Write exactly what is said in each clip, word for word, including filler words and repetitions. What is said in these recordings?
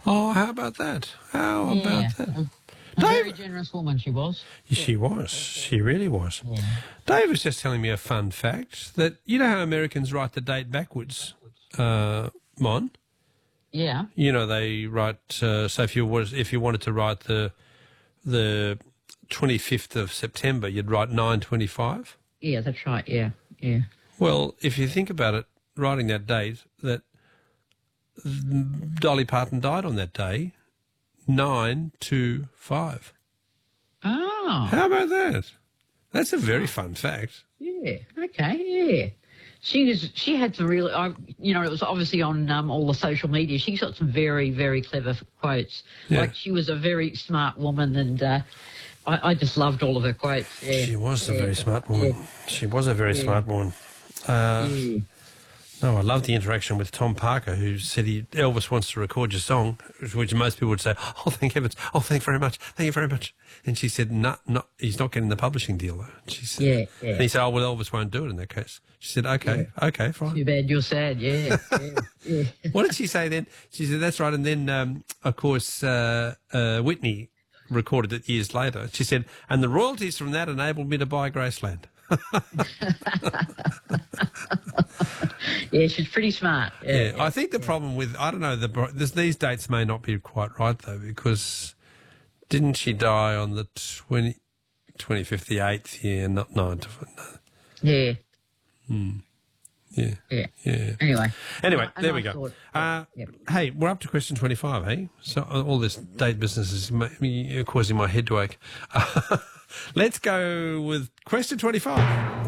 Oh, how about that? How Yeah. about that? A, a very generous woman she was. She was. She really was. Yeah. Dave was just telling me a fun fact that you know how Americans write the date backwards, uh, Mon? Yeah. You know, they write, uh, so if you was if you wanted to write the the twenty-fifth of September, you'd write nine twenty-five. Yeah, that's right. Yeah, yeah. Well, if you think about it, writing that date, that Dolly Parton died on that day, nine two five. Oh. How about that? That's a very fun fact. Yeah. Okay. Yeah. She was. She had some really. I, you know, it was obviously on um, all the social media. She got some very, very clever quotes. Yeah. Like she was a very smart woman, and uh, I, I just loved all of her quotes. Yeah. She was a yeah. very smart woman. Yeah. She was a very Yeah. smart woman. Uh, Yeah. No, I love the interaction with Tom Parker, who said he Elvis wants to record your song, which most people would say, "Oh, thank heavens! Oh, thank you very much! Thank you very much!" And she said, "No, no, he's not getting the publishing deal." Though. She said, Yeah, yeah. And he said, "Oh, well, Elvis won't do it in that case." She said, "Okay, okay, fine." Too bad you're sad. Yeah. yeah. yeah. What did she say then? She said, "That's right." And then, um, of course, uh, uh, Whitney recorded it years later. She said, "And the royalties from that enabled me to buy Graceland." Yeah, she's pretty smart. Yeah, Yeah, I think the problem with, I don't know, the this, these dates may not be quite right, though, because didn't she die on the twenty, twenty-fifth, the eighth year, not nine to no. yeah. Yeah. Yeah. Yeah. Anyway. Anyway, A there we nice go. thought. Uh, Yep. Hey, we're up to question twenty-five, hey? So uh, all this date business is ma- me- causing my head to ache. Let's go with question twenty-five.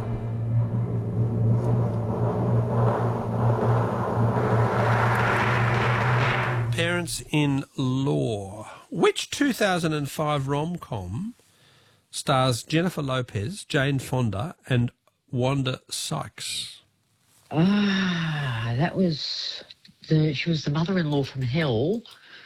Parents-in-Law. Which two thousand five rom-com stars Jennifer Lopez, Jane Fonda and Wanda Sykes? Ah, that was the. She was the mother-in-law from Hell.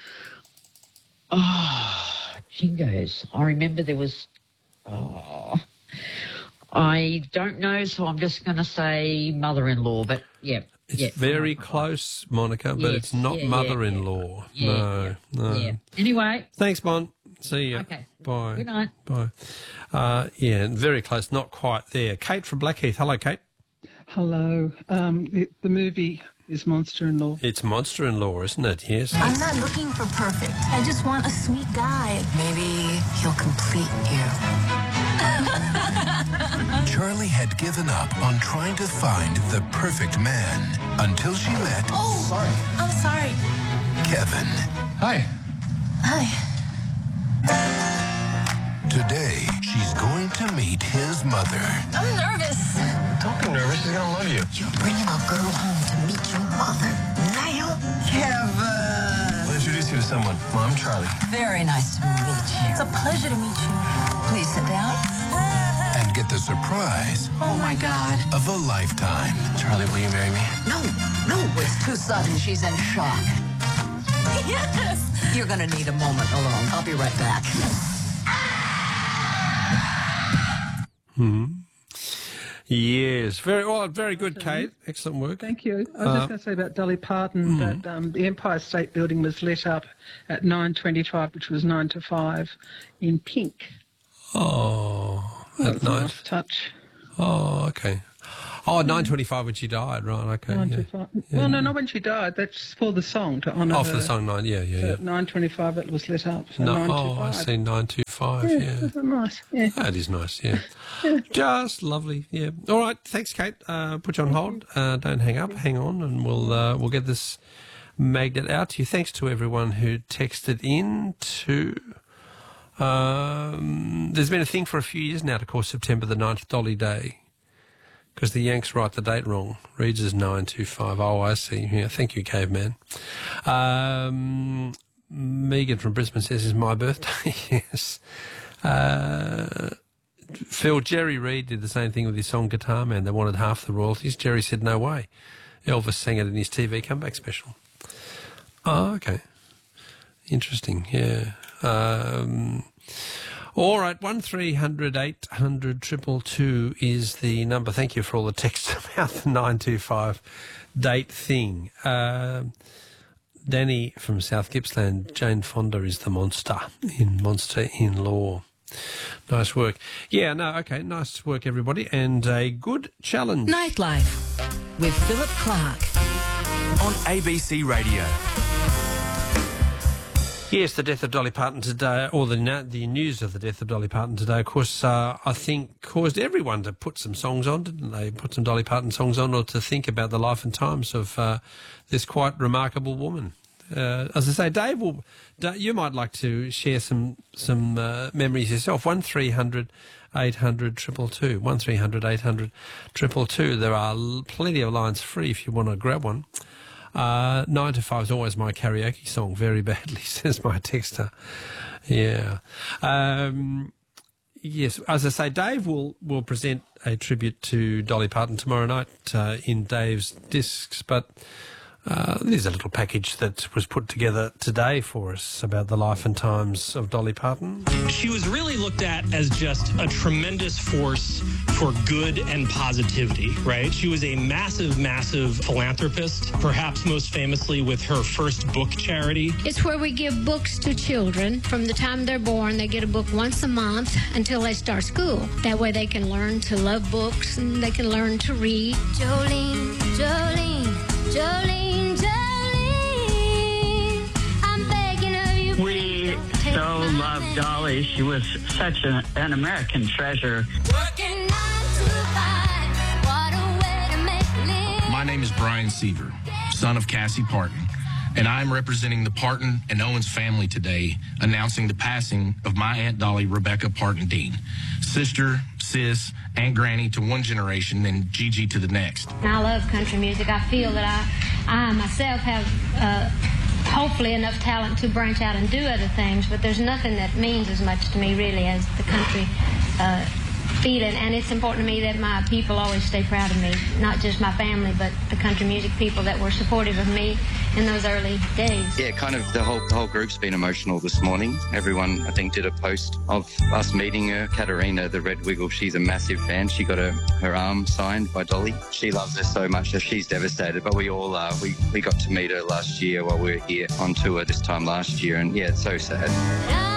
Oh, jingos! I remember there was. Oh, I don't know, so I'm just going to say mother-in-law. But yeah, It's yeah, very close, Monica, but Yes, it's not yeah, yeah, mother-in-law. yeah, no, yeah, no. yeah. Anyway, Thanks, Mon. See ya. Okay. Bye. Good night. Bye. Uh, yeah, very close, not quite there. Kate from Blackheath. Hello, Kate. Hello. Um, the, the movie is Monster-in-Law. It's Monster-in-Law, isn't it? Yes. I'm not looking for perfect. I just want a sweet guy. Maybe he'll complete you. Charlie had given up on trying to find the perfect man until she met Oh, sorry. I'm sorry. Kevin. Hi. Hi. Today, she's going to meet his mother. I'm nervous. Don't be nervous. She's gonna love you. You're bringing a girl home to meet your mother. Niall? Kevin. I'll introduce you to someone. Well, I'm Charlie. Very nice to meet you. It's a pleasure to meet you. Please sit down. And get the surprise Oh, my God. of a lifetime. Charlie, will you marry me? No, no, it's too sudden. She's in shock. Yes. You're going to need a moment alone. I'll be right back. Yes. Very well, very good, Kate. Excellent work. Thank you. I was Uh, just going to say about Dolly Parton that um, the Empire State Building was lit up at nine twenty-five, which was nine to five, in pink. Oh, That at was a night. nice touch. Oh, okay. Oh, nine twenty-five when she died, right, okay. nine yeah. to five. Well, no, not when she died. That's for the song to honour Oh, her. for the song nine, yeah, yeah, So yeah. at nine twenty-five it was lit up. So No, nine oh, to I five. see, nine two five, Yeah, yeah. that's nice. Yeah. That is nice, yeah. Just lovely, yeah. All right, thanks, Kate. Uh, put you on hold. Uh, don't hang up. Hang on, and we'll uh, we'll get this magnet out to you. Thanks to everyone who texted in to... Um, there's been a thing for a few years now to call September the ninth Dolly Day, because the Yanks write the date wrong. Reads as nine two five. Oh, I see. Yeah, thank you, caveman. Um, Megan from Brisbane says it's my birthday. Yes. Uh, Phil, Jerry Reid did the same thing with his song Guitar Man. They wanted half the royalties. Jerry said, no way. Elvis sang it in his T V comeback special. Oh, okay. Interesting, yeah. Um, all right, one three hundred eight hundred triple two is the number. Thank you for all the texts about the nine two five date thing. Um, Danny from South Gippsland, Jane Fonda is the monster in Monster-in-Law. Nice work. Yeah, no, okay, nice work, everybody, and a good challenge. Nightlife with Philip Clark on A B C Radio. Yes, the death of Dolly Parton today, or the the news of the death of Dolly Parton today, of course, uh, I think caused everyone to put some songs on, didn't they? Put some Dolly Parton songs on, or to think about the life and times of uh, this quite remarkable woman. Uh, as I say, Dave, will, you might like to share some some uh, memories yourself. One three hundred eight hundred triple two. One three hundred eight hundred triple two. There are plenty of lines free if you want to grab one. Uh, nine to five is always my karaoke song, very badly, says my texter. Yeah. Um, yes, as I say, Dave will, will present a tribute to Dolly Parton tomorrow night uh, in Dave's Discs, but uh, there's a little package that was put together today for us about the life and times of Dolly Parton. She was really looked at as just a tremendous force for good and positivity, right? She was a massive, massive philanthropist, perhaps most famously with her first book charity. It's where we give books to children. From the time they're born, they get a book once a month until they start school. That way they can learn to love books and they can learn to read. Jolene, Jolene, Jolene, Jolene, I'm begging of you. We so loved Dolly. She was such an, an American treasure. Working nine to five, what a way to make a living. My name is Brian Seaver, son of Cassie Parton, and I'm representing the Parton and Owens family today, announcing the passing of my Aunt Dolly, Rebecca Parton Dean, sister, sis, Aunt Granny to one generation and Gigi to the next. I love country music. I feel that I, I myself have uh, hopefully enough talent to branch out and do other things, but there's nothing that means as much to me really as the country uh, feeling, and it's important to me that my people always stay proud of me, not just my family, but the country music people that were supportive of me in those early days. Yeah, kind of the whole the whole group's been emotional this morning. Everyone, I think, did a post of us meeting her. Katerina, the Red Wiggle, she's a massive fan. She got her, her arm signed by Dolly. She loves her so much that she's devastated, but we all are. We, we got to meet her last year while we were here on tour this time last year, and yeah, it's so sad.